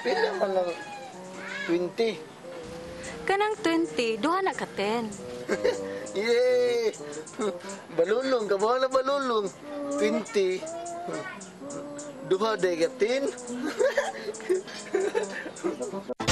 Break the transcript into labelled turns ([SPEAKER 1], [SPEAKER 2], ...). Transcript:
[SPEAKER 1] Pila man lang 20.
[SPEAKER 2] Kanang 20, duha na ka 10.
[SPEAKER 1] Yay! Balulong, kabawa na balulong. 20. Duha day ka 10.